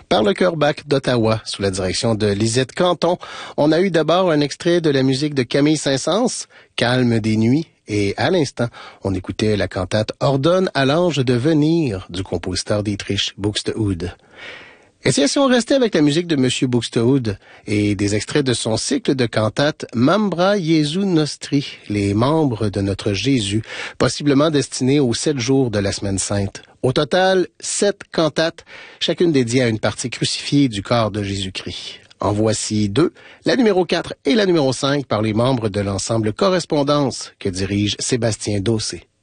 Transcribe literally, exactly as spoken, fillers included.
par le chœur Bach d'Ottawa, sous la direction de Lisette Canton. On a eu d'abord un extrait de la musique de Camille Saint-Saëns, Calme des nuits, et à l'instant, on écoutait la cantate Ordonne à l'ange de venir du compositeur Dietrich Buxtehude. Et si on restait avec la musique de Monsieur Buxtehude et des extraits de son cycle de cantates Membra Jesu Nostri, les membres de notre Jésus, possiblement destinés aux sept jours de la Semaine Sainte. Au total, sept cantates, chacune dédiée à une partie crucifiée du corps de Jésus-Christ. En voici deux, la numéro quatre et la numéro cinq par les membres de l'ensemble Correspondance que dirige Sébastien Dossé.